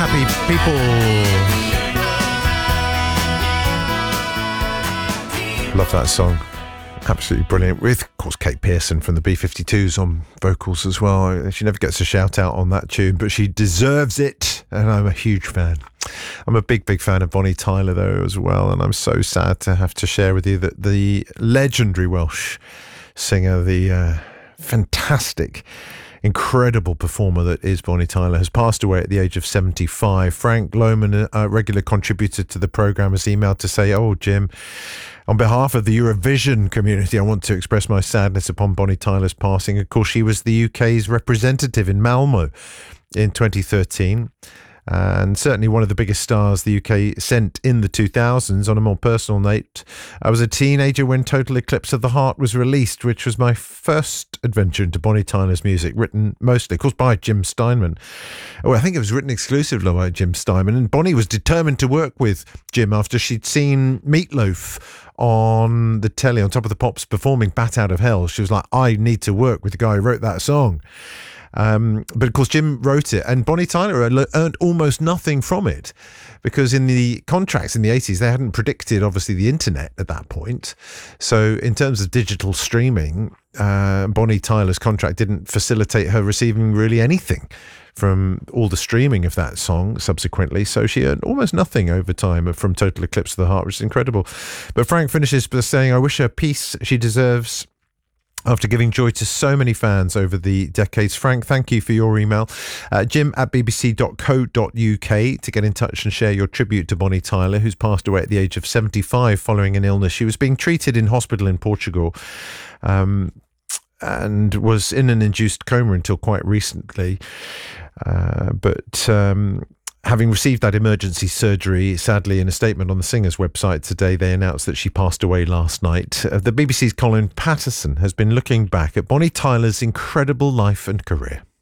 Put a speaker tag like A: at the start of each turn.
A: happy people. Love that song. Absolutely brilliant. With, of course, Kate Pearson from the B-52s on vocals as well. She never gets a shout out on that tune, but she deserves it. And I'm a huge fan. I'm a big, big fan of Bonnie Tyler, though, as well. And I'm so sad to have to share with you that the legendary Welsh singer, the fantastic, incredible performer that is Bonnie Tyler, has passed away at the age of 75. Frank Lohman, a regular contributor to the programme, has emailed to say, "Oh, Jim, on behalf of the Eurovision community, I want to express my sadness upon Bonnie Tyler's passing." Of course, she was the UK's representative in Malmo in 2013. And certainly one of the biggest stars the UK sent in the 2000s. On a more personal note, I was a teenager when Total Eclipse of the Heart was released, which was my first adventure into Bonnie Tyler's music, written mostly, of course, by Jim Steinman. Oh, I think it was written exclusively by Jim Steinman. And Bonnie was determined to work with Jim after she'd seen Meatloaf on the telly on Top of the Pops performing Bat Out of Hell. She was like, I need to work with the guy who wrote that song. But of course Jim wrote it, and Bonnie Tyler earned almost nothing from it, because in the contracts in the 80s they hadn't predicted obviously the internet at that point. So in terms of digital streaming, Bonnie Tyler's contract didn't facilitate her receiving really anything from all the streaming of that song subsequently. So she earned almost nothing over time from Total Eclipse of the Heart, which is incredible. But Frank finishes by saying, "I wish her peace. She deserves," after giving joy to so many fans over the decades. Frank, thank you for your email. Jim@bbc.co.uk to get in touch and share your tribute to Bonnie Tyler, who's passed away at the age of 75 following an illness. She was being treated in hospital in Portugal, and was in an induced coma until quite recently. But having received that emergency surgery, sadly, in a statement on the singer's website today, they announced that she passed away last night. The BBC's Colin Patterson has been looking back at Bonnie Tyler's incredible life and career.